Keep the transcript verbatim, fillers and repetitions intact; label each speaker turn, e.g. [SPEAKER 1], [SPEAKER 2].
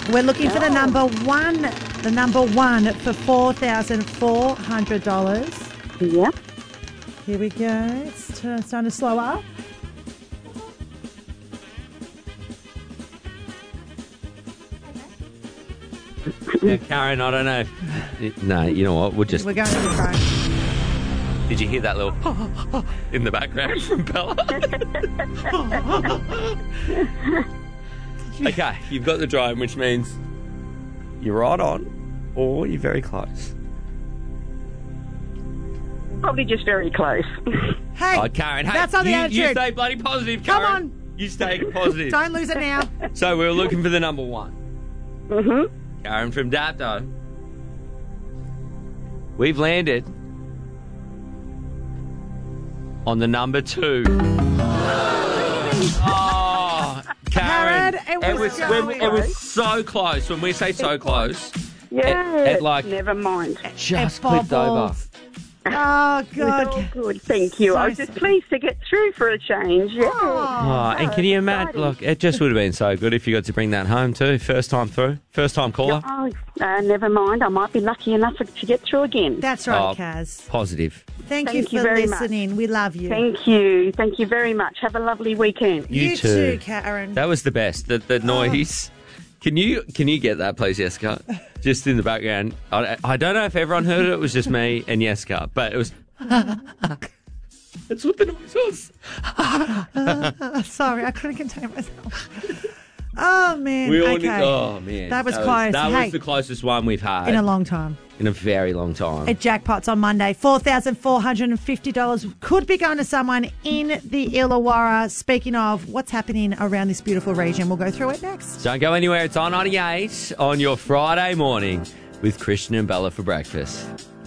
[SPEAKER 1] We're looking for the number one, the number one for four thousand four hundred dollars.
[SPEAKER 2] Yeah.
[SPEAKER 1] Here we go. It's t- starting to slow up.
[SPEAKER 3] Yeah, Karen, I don't know. If, no, you know what? We'll just...
[SPEAKER 1] We're going to the phone.
[SPEAKER 3] Did you hear that little in the background from Bella? Okay, you've got the drone, which means you're right on or you're very close.
[SPEAKER 2] Probably just very close.
[SPEAKER 1] Hey,
[SPEAKER 3] Oh, Karen, hey,
[SPEAKER 1] that's not the
[SPEAKER 3] you,
[SPEAKER 1] attitude.
[SPEAKER 3] you stay bloody positive,
[SPEAKER 1] Come
[SPEAKER 3] Karen.
[SPEAKER 1] on.
[SPEAKER 3] You stay positive.
[SPEAKER 1] Don't lose it now.
[SPEAKER 3] So we were looking for the number one.
[SPEAKER 2] Mm-hmm.
[SPEAKER 3] Karen from Dapto. We've landed on the number two. Oh, Karen,
[SPEAKER 1] Karen, it was so
[SPEAKER 3] when- it was so close. When we say so close,
[SPEAKER 2] Yeah.
[SPEAKER 3] It- it like-
[SPEAKER 2] Never mind.
[SPEAKER 3] just
[SPEAKER 1] It
[SPEAKER 3] clipped over.
[SPEAKER 1] bobbles. Oh,
[SPEAKER 2] It was all
[SPEAKER 1] God.
[SPEAKER 2] good. Thank you.
[SPEAKER 1] So
[SPEAKER 2] I was just
[SPEAKER 1] sweet.
[SPEAKER 2] pleased to get through for a change. Yeah.
[SPEAKER 3] Oh, and can you imagine?
[SPEAKER 2] exciting.
[SPEAKER 3] Look, it just would have been so good if you got to bring that home too. First time through, first time caller.
[SPEAKER 2] Oh, uh, never mind. I might be lucky enough to get through again.
[SPEAKER 1] That's right,
[SPEAKER 3] Oh,
[SPEAKER 1] Kaz.
[SPEAKER 3] Positive.
[SPEAKER 1] Thank,
[SPEAKER 2] Thank
[SPEAKER 1] you
[SPEAKER 2] you
[SPEAKER 1] for
[SPEAKER 2] very much.
[SPEAKER 1] listening. We love you.
[SPEAKER 2] Thank you. Thank you very much. Have a lovely weekend.
[SPEAKER 3] You too.
[SPEAKER 1] Karen.
[SPEAKER 3] That was the best. The, the noise. Can you can you get that, please, Jessica? Just in the background. I, I don't know if everyone heard it. It was just me and Jessica, but it was. That's what the noise was.
[SPEAKER 1] Uh, sorry, I couldn't contain myself. Oh, man.
[SPEAKER 3] We all
[SPEAKER 1] okay.
[SPEAKER 3] need, oh man,
[SPEAKER 1] That was close.
[SPEAKER 3] that
[SPEAKER 1] Hey.
[SPEAKER 3] was the closest one we've had
[SPEAKER 1] In a long time.
[SPEAKER 3] in a very long time.
[SPEAKER 1] At Jackpots on Monday, four thousand four hundred fifty dollars could be going to someone in the Illawarra. Speaking of what's happening around this beautiful region, we'll go through it next.
[SPEAKER 3] Don't go anywhere. It's on ninety-eight on your Friday morning with Christian and Bella for breakfast.